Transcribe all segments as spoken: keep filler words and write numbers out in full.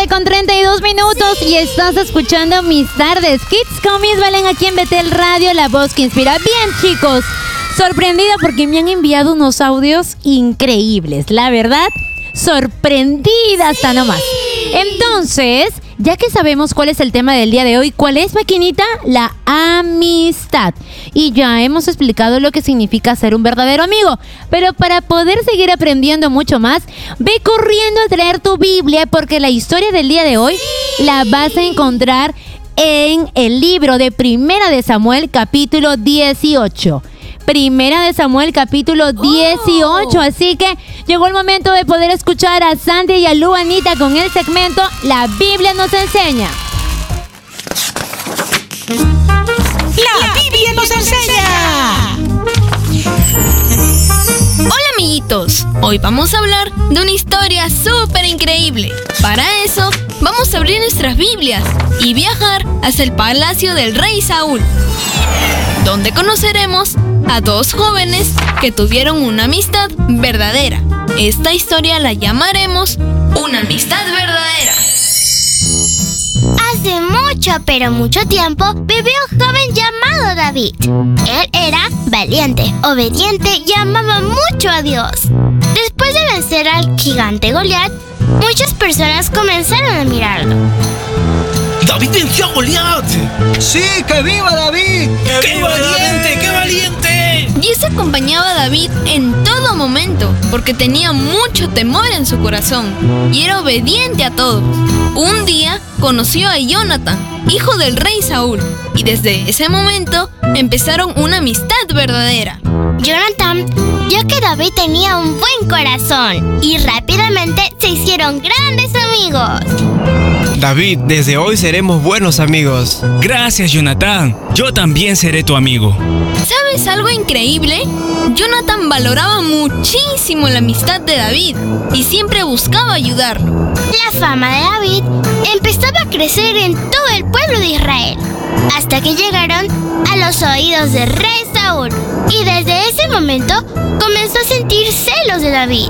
tarde con treinta y dos minutos y estás escuchando Mis Tardes Kids con Miss Valen aquí en Betel Radio, la voz que inspira. Bien, chicos, sorprendida porque me han enviado unos audios increíbles, la verdad, sorprendida hasta nomás. Entonces, ya que sabemos cuál es el tema del día de hoy, ¿cuál es, maquinita? La amistad. Y ya hemos explicado lo que significa ser un verdadero amigo. Pero para poder seguir aprendiendo mucho más, ve corriendo a traer tu Biblia porque la historia del día de hoy la vas a encontrar en el libro de Primera de Samuel, capítulo dieciocho. Primera de Samuel, capítulo dieciocho. Así que llegó el momento de poder escuchar a Sandy y a Luanita con el segmento La Biblia nos enseña. La Biblia nos enseña. Hola amiguitos, hoy vamos a hablar de una historia súper increíble. Para eso, vamos a abrir nuestras Biblias y viajar hacia el palacio del rey Saúl, donde conoceremos a dos jóvenes que tuvieron una amistad verdadera. Esta historia la llamaremos Una amistad verdadera. Hace mucho, pero mucho tiempo, vivió un joven llamado David. Él era valiente, obediente y amaba mucho a Dios. Después de vencer al gigante Goliat, muchas personas comenzaron a admirarlo. ¡David venció a Goliat! ¡Sí, que viva David! ¡Qué, ¡Qué valiente, David! ¡Qué valiente! Dios acompañaba a David en todo momento, porque tenía mucho temor en su corazón y era obediente a todos. Un día conoció a Jonathan, hijo del rey Saúl, y desde ese momento empezaron una amistad verdadera. Jonathan vio que David tenía un buen corazón y rápidamente se hicieron grandes amigos. David, desde hoy seremos buenos amigos. Gracias, Jonathan. Yo también seré tu amigo. ¿Sabes algo increíble? Jonathan valoraba muchísimo la amistad de David y siempre buscaba ayudarlo. La fama de David empezaba a crecer en todo el pueblo de Israel, hasta que llegaron a los oídos del rey Saúl. Y desde ese momento comenzó a sentir celos de David.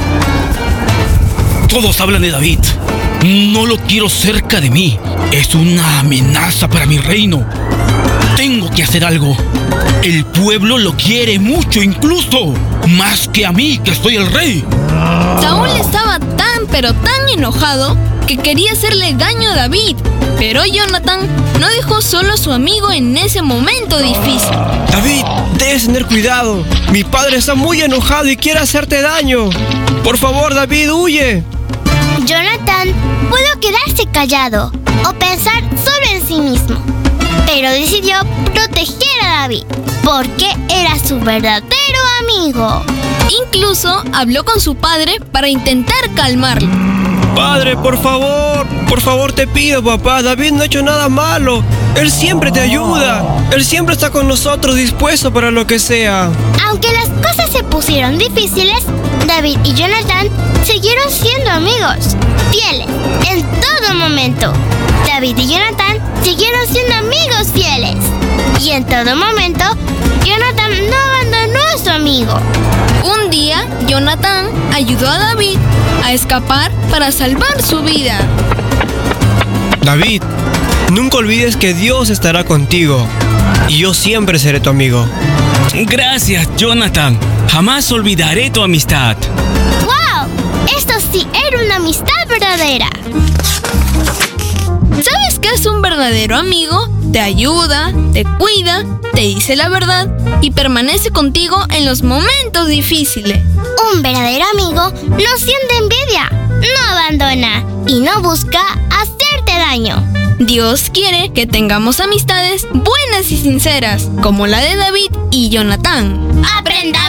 Todos hablan de David. No lo quiero cerca de mí. Es una amenaza para mi reino. Tengo que hacer algo. El pueblo lo quiere mucho, incluso más que a mí, que soy el rey. Saúl estaba tan pero tan enojado que quería hacerle daño a David. Pero Jonathan no dejó solo a su amigo en ese momento difícil. David, debes tener cuidado. Mi padre está muy enojado y quiere hacerte daño. Por favor, David, huye. Jonathan pudo quedarse callado o pensar solo en sí mismo, pero decidió proteger a David porque era su verdadero amigo. Incluso habló con su padre para intentar calmarlo. Padre, por favor, por favor te pido, papá. David no ha hecho nada malo. Él siempre te ayuda. Él siempre está con nosotros, dispuesto para lo que sea. Aunque las cosas se pusieron difíciles, David y Jonathan siguieron siendo amigos, fieles en todo momento. David y Jonathan siguieron siendo amigos fieles. Y en todo momento, Jonathan no abandonó a su amigo. Un día, Jonathan ayudó a David a escapar para salvar su vida. David, nunca olvides que Dios estará contigo y yo siempre seré tu amigo. Gracias, Jonathan. Jamás olvidaré tu amistad. ¡Wow! Esto sí era una amistad verdadera. ¿Sabes qué es un verdadero amigo? Te ayuda, te cuida, te dice la verdad y permanece contigo en los momentos difíciles. Un verdadero amigo no siente envidia, no abandona y no busca hacerte daño. Dios quiere que tengamos amistades buenas y sinceras, como la de David y Jonathan. ¡Aprendamos!